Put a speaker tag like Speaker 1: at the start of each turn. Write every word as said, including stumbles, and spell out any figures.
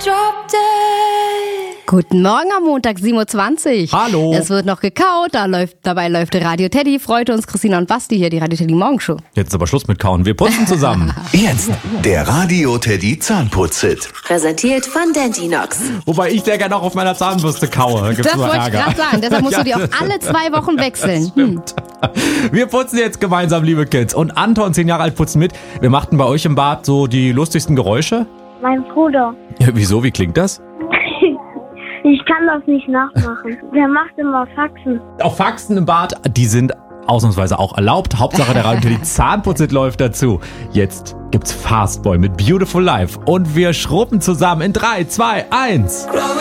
Speaker 1: drop dead.
Speaker 2: Guten Morgen am Montag, sieben Uhr zwanzig.
Speaker 3: Hallo.
Speaker 2: Es wird noch gekaut, da läuft, dabei läuft Radio Teddy. Freut uns Christina und Basti hier, die Radio Teddy Morgenshow.
Speaker 3: Jetzt ist aber Schluss mit Kauen, wir putzen zusammen.
Speaker 4: Jetzt der Radio Teddy Zahnputz-Hit.
Speaker 5: Präsentiert von Dentinox.
Speaker 3: Wobei ich sehr gerne auch auf meiner Zahnbürste kaue. Gibt's
Speaker 2: Das
Speaker 3: nur
Speaker 2: wollte ich
Speaker 3: Ärger.
Speaker 2: gerade sagen, deshalb musst du die auch alle zwei Wochen wechseln. Hm.
Speaker 3: Wir putzen jetzt gemeinsam, liebe Kids. Und Anton, zehn Jahre alt, putzt mit. Wir machten bei euch im Bad so die lustigsten Geräusche.
Speaker 6: Mein Bruder.
Speaker 3: Ja, wieso, wie klingt das?
Speaker 6: Ich kann das nicht nachmachen. Der macht immer Faxen.
Speaker 3: Auch Faxen im Bad, die sind ausnahmsweise auch erlaubt. Hauptsache der Radio Teddy Zahnputz läuft dazu. Jetzt gibt's Fastboy mit Beautiful Life. Und wir schrubben zusammen in drei, zwei, eins.